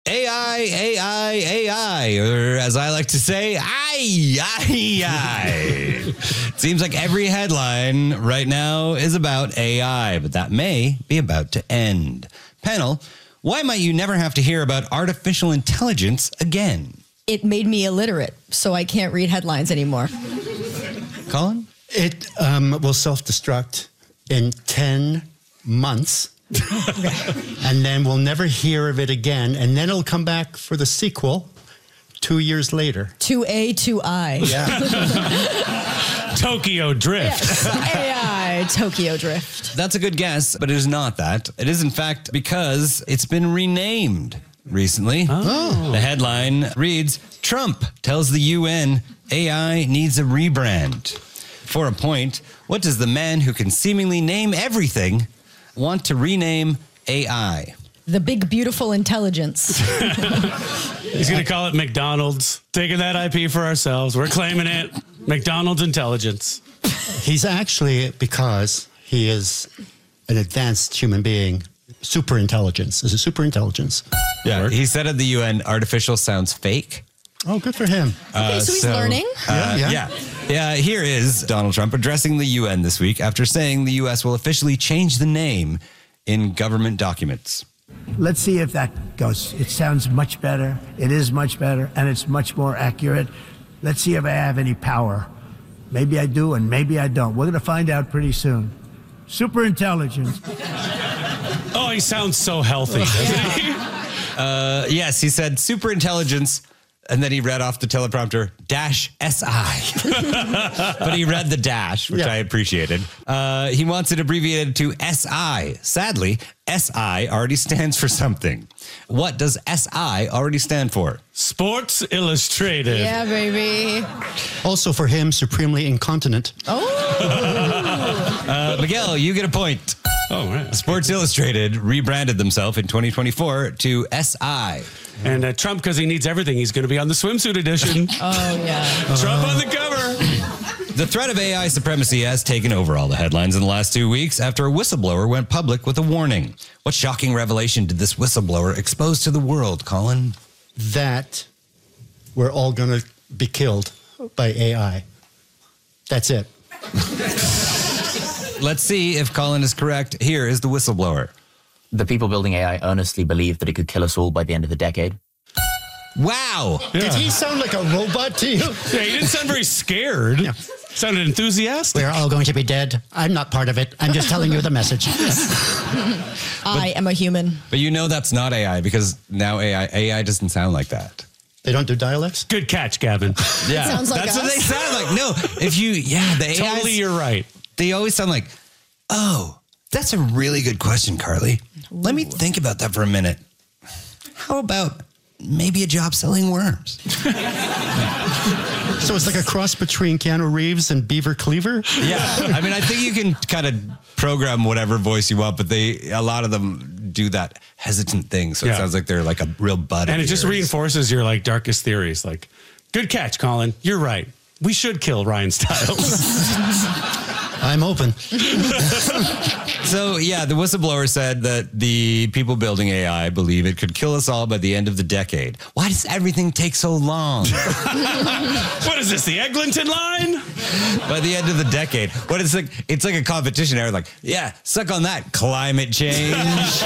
AI, or as I like to say, It seems like every headline right now is about AI, but that may be about to end. Panel, why might you never have to hear about artificial intelligence again? It made me illiterate, so I can't read headlines anymore. Colin? It will self-destruct in 10 months. And then we'll never hear of it again. And then it'll come back for the sequel 2 years later. 2A, 2I. Yeah. Tokyo Drift. Yes. AI, Tokyo Drift. That's a good guess, but it is not that. It is, in fact, because it's been renamed recently. Oh. The headline reads, Trump tells the UN AI needs a rebrand. For a point, what does the man who can seemingly name everything want to rename AI? The big, beautiful intelligence. He's going to call it McDonald's. Taking that IP for ourselves. We're claiming it. McDonald's intelligence. He's actually, because he is an advanced human being, super intelligence. Is it super intelligence? Yeah, he said at the UN, artificial sounds fake. Oh, good for him. Okay, so he's learning. Yeah, here is Donald Trump addressing the UN this week after saying the U.S. will officially change the name in government documents. Let's see if that goes. It sounds much better. It is much better, and it's much more accurate. Let's see if I have any power. Maybe I do, and maybe I don't. We're going to find out pretty soon. Super intelligence. Oh, he sounds so healthy, doesn't he? Yes, he said super intelligence, and then he read off the teleprompter, -SI. But he read the dash, which I appreciated. He wants it abbreviated to SI. Sadly, SI already stands for something. What does SI already stand for? Sports Illustrated. Yeah, baby. Also for him, supremely incontinent. Miguel, you get a point. Oh, right. Sports Illustrated rebranded themselves in 2024 to SI. And Trump, because he needs everything, he's going to be on the swimsuit edition. Oh, yeah. Trump on the cover. The threat of AI supremacy has taken over all the headlines in the last 2 weeks after a whistleblower went public with a warning. What shocking revelation did this whistleblower expose to the world, Colin? That we're all going to be killed by AI. That's it. Let's see if Colin is correct. Here is the whistleblower. The people building AI earnestly believe that it could kill us all by the end of the decade. Wow. Yeah. Did he sound like a robot to you? Yeah, he didn't sound very scared. Yeah. Sounded enthusiastic. We're all going to be dead. I'm not part of it. I'm just telling you the message. I am a human. But you know that's not AI because now AI doesn't sound like that. They don't do dialects? Good catch, Gavin. Yeah, sounds like that's what us. they sound like. No, if you, the AIs, Totally, you're right. They always sound like, oh, that's a really good question, Carly. Let me think about that for a minute. How about maybe a job selling worms? So it's like a cross between Keanu Reeves and Beaver Cleaver? Yeah, I mean, I think you can kind of program whatever voice you want, but a lot of them do that hesitant thing, so it sounds like they're like a real bud. And it just reinforces your darkest theories. Like, good catch, Colin. You're right. We should kill Ryan Stiles. I'm open. So, the whistleblower said that the people building AI believe it could kill us all by the end of the decade. Why does everything take so long? What is this, the Eglinton line? By the end of the decade. What is like? It's like a competition. They're like, suck on that, climate change.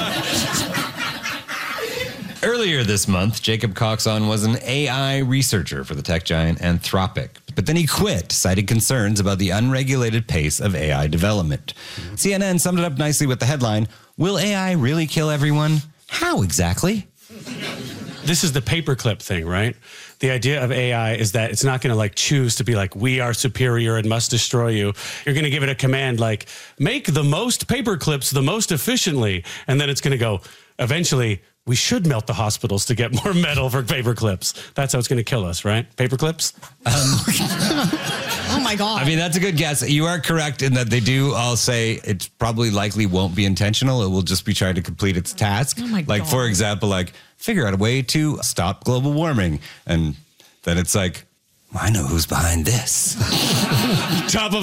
Earlier this month, Jacob Coxon was an AI researcher for the tech giant Anthropic. But then he quit, citing concerns about the unregulated pace of AI development. CNN summed it up nicely with the headline, Will AI really kill everyone? How exactly? This is the paperclip thing, right? The idea of AI is that it's not going to choose to be we are superior and must destroy you. You're going to give it a command like, make the most paperclips the most efficiently. And then it's going to go, eventually, we should melt the hospitals to get more metal for paper clips. That's how it's going to kill us, right? Paper clips? Oh, my God. I mean, that's a good guess. You are correct in that they do all say it's probably likely won't be intentional. It will just be trying to complete its task. Oh, my God. For example, figure out a way to stop global warming. And then it's like, I know who's behind this. Top of